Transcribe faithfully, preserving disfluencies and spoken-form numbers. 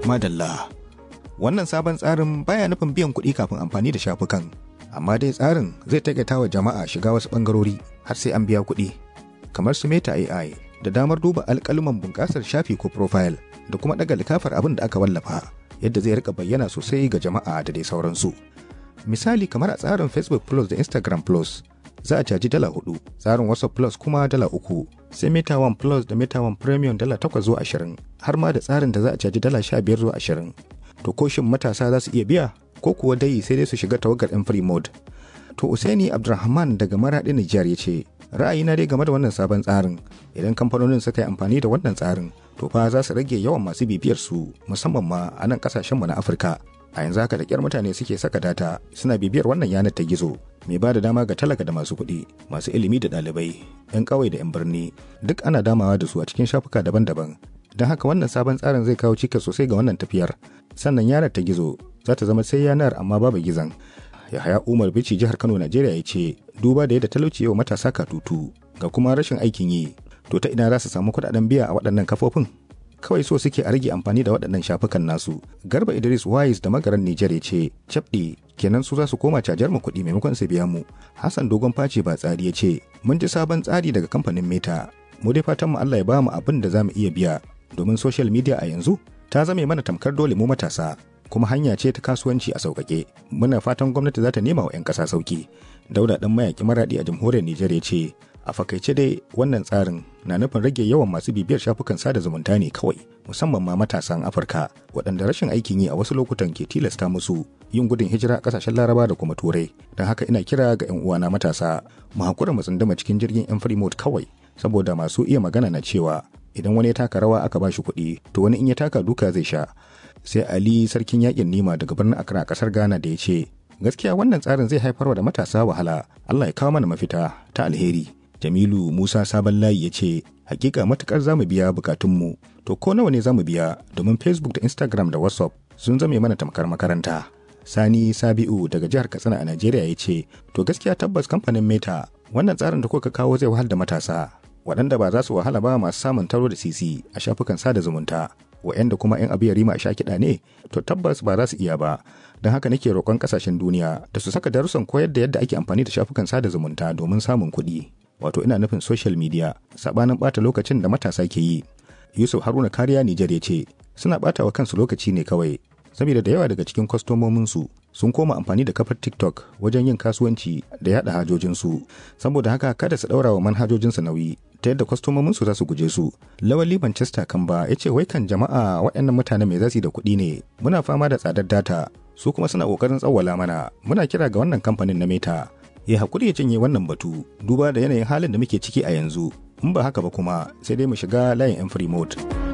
Madalla. Wannan sabon tsarin baya nufin biyan kuɗi kafin amfani da shafukan, amma dai tsarin zai taƙaita wa jama'a shiga wasu ɓangarori har sai an biya kuɗi, kamar su Meta A I da damar duba alƙaluman bunƙasar shafi ko profile da kuma ɗaga likafar abin da aka wallafa yadda zai rika bayyana sosai ga jama'a da dai sauransu. Misali kamar a tsarin Facebook Plus da Instagram Plus za a caji dala hudu, tsarin WhatsApp Plus kuma dala uku, sai Meta One Plus da Meta One Premium dala takwas zuwa ashirin, har ma da tsarin da za a caji dala sha biyar zuwa ashirin. To ko shin matasa za su iya biya ko kuwa dai sai dai su shiga tawagar yan free mode? To Usaini Abdulrahman daga Maradi Nijar ya ce, ra'ayina dai game da wannan sabon tsarin, idan kamfanonin suka yi amfani da wannan tsarin to fa za su rage yawan masu bibiyar su musamman ma a nan kasashen mu na Afirka. A yanzu haka da kyar mutane suke saka data suna bibiyar wannan yanar ta gizo mai ba da dama ga talaka da masu kuɗi, masu ilimi da ɗalibai, 'yan ƙauye da 'yan birni, duk ana damawa da su a cikin shafuka daban-daban. Don haka wannan sabon tsarin zai kawo cikas sosai ga wannan tafiyar. Sannan yanar ta gizo za ta zama sai yanar amma babu gizon. Yahaya Umar Bichi jihar Kano Najeriya ya ce, duba da yadda talauci yau matasa katutu ga kuma rashin aikin yi, to ta ina za su samu kuɗaɗen biya a waɗannan kafofin? Kawai so suke a rage amfani da waɗannan shafukan nasu. Garba Idris Wise da magaran Nijar ya ce, cabɗi kenan su za su koma cajar mu kuɗi maimakon su biya mu. Hassan Dogon Faci ba tsari ya ce, mun ji sabon tsari daga kamfanin Meta. Mu dai fatan mu Allah ya ba mu abin da za mu iya biya, domin social media a yanzu ta zame mana tamkar dole mu matasa, kuma hanya ce ta kasuwanci a sauƙaƙe. Muna fatan gwamnati za ta nema wa 'yan ƙasa sauƙi. Dauda ɗan mayaƙi Maraɗi a jamhuriyar Nijar ya ce, a fakaice dai wannan tsarin na nufin rage yawan masu bibiyar shafukan sada zumunta ne kawai, musamman ma matasan Afirka waɗanda rashin aikin yi a wasu lokutan ke tilasta musu yin gudun hijira a ƙasashen Laraba da kuma Turai. Don haka ina kira ga 'yan uwana matasa mu hakura mu tsunduma cikin jirgin 'yan free mode kawai, saboda masu iya magana na cewa idan wani ya taka rawa aka ba shi kuɗi to wani in ya taka duka zai sha. Sai Ali sarkin yakin Nima daga birnin Accra a ƙasar Ghana da ya ce, gaskiya wannan tsarin zai haifarwa da matasa wahala, Allah ya kawo mana mafita ta alheri. Jamilu Musa Sabon Layi ya ce, hakika matukar zamu biya bukatunmu, to ko nawa ne zamu biya, domin Facebook da Instagram da WhatsApp sun zame mana tamkar makaranta. Sani Sabi'u daga jihar Katsina a Najeriya ya ce, to gaskiya tabbas kamfanin Meta wannan tsarin da kuka kawo zai wahal da matasa, waɗanda ba za su wahala ba masu samun taro da sisi a shafukan sada zumunta, wa'yanda kuma 'yan abu ya rima a sha kiɗa ne, to tabbas ba za su iya ba. Don haka nake roƙon ƙasashen duniya da su saka darussan koyar da yadda ake amfani da shafukan sada zumunta domin samun kuɗi. Wato ina nufin social media, sabanin ɓata lokacin da matasa ke yi. Yusuf Haruna Kariya Nijar ya ce, suna ɓata wa kansu lokaci ne kawai, saboda da yawa daga cikin kwastomominsu sun koma amfani da kafar TikTok wajen yin kasuwanci da yaɗa hajojinsu. Saboda haka kada su ɗaura wa manhajojinsu nauyi ta yadda kwastomominsu za su guje su. Lawali Manchester Kamba ya ce, wai kan jama'a waɗannan mutane mai zasu da kuɗi ne, muna fama da tsadar data, su kuma suna ƙoƙarin tsawwala mana. Muna kira ga wannan kamfanin na Meta ya haƙuri ya cinye wannan batu, duba da yanayin halin da muke ciki a yanzu. In ba haka ba kuma sai dai mu shiga layin 'yan free mode.